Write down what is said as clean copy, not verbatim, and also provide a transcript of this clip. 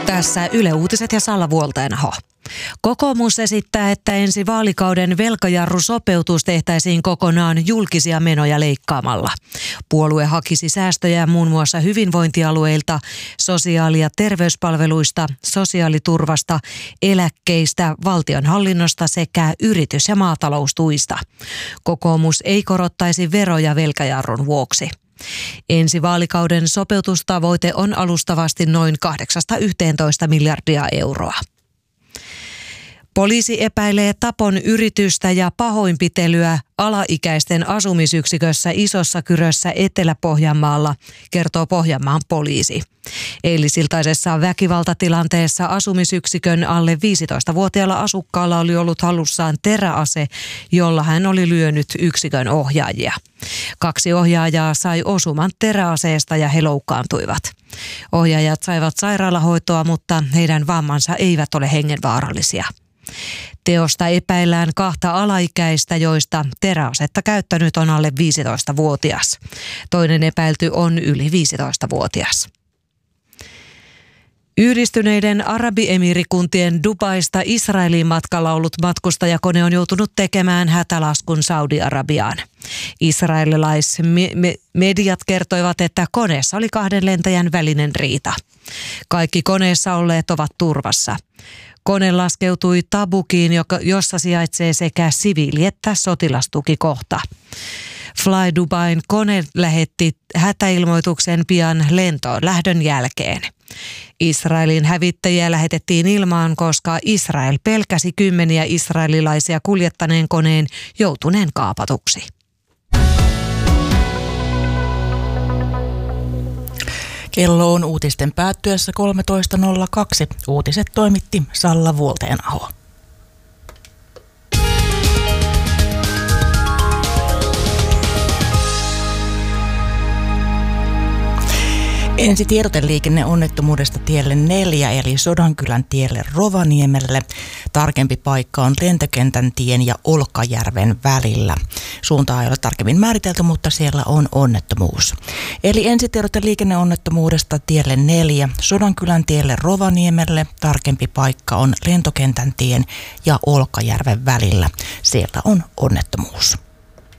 Tässä Yle Uutiset ja Salla Vuoltainaho. Kokoomus esittää, että ensi vaalikauden velkajarrusopeutus tehtäisiin kokonaan julkisia menoja leikkaamalla. Puolue hakisi säästöjä muun muassa hyvinvointialueilta, sosiaali- ja terveyspalveluista, sosiaaliturvasta, eläkkeistä, valtionhallinnosta sekä yritys- ja maataloustuista. Kokoomus ei korottaisi veroja velkajarrun vuoksi. Ensi vaalikauden sopeutustavoite on alustavasti noin 8–11 miljardia euroa. Poliisi epäilee tapon yritystä ja pahoinpitelyä alaikäisten asumisyksikössä Isossa Kyrössä Etelä-Pohjanmaalla, kertoo Pohjanmaan poliisi. Eilisiltaisessa väkivaltatilanteessa asumisyksikön alle 15-vuotiaalla asukkaalla oli ollut hallussaan teräase, jolla hän oli lyönyt yksikön ohjaajia. 2 ohjaajaa sai osuman teräaseesta ja he loukkaantuivat. Ohjaajat saivat sairaalahoitoa, mutta heidän vammansa eivät ole hengenvaarallisia. Teosta epäillään 2 alaikäistä, joista teräasetta käyttänyt on alle 15-vuotias. Toinen epäilty on yli 15-vuotias. Yhdistyneiden Arabiemiirikuntien Dubaista Israeliin matkalla ollut matkustajakone on joutunut tekemään hätälaskun Saudi-Arabiaan. Israelilaismediat kertoivat, että koneessa oli 2 lentäjän välinen riita. Kaikki koneessa olleet ovat turvassa. Kone laskeutui Tabukiin, jossa sijaitsee sekä siviili- että sotilastukikohta. Fly Dubain kone lähetti hätäilmoituksen pian lentoon lähdön jälkeen. Israelin hävittäjiä lähetettiin ilmaan, koska Israel pelkäsi 10 israelilaisia kuljettaneen koneen joutuneen kaapatuksi. Kello on uutisten päättyessä 13.02. Uutiset toimitti Salla Vuoltainaho. Ensi tiedoteliikenneonnettomuudesta tielle 4 eli Sodankylän tielle Rovaniemelle. Tarkempi paikka on Lentokentän tien ja Olkkajärven välillä. Suuntaa ei ole tarkemmin määritelty, mutta siellä on onnettomuus. Eli ensi tiedoteliikenneonnettomuudesta tielle 4 Sodankylän tielle Rovaniemelle. Tarkempi paikka on Lentokentän tien ja Olkkajärven välillä. Siellä on onnettomuus.